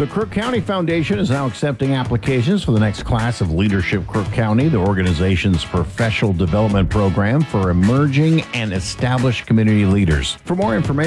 The Crook County Foundation is now accepting applications for the next class of Leadership Crook County, the organization's professional development program for emerging and established community leaders. For more information,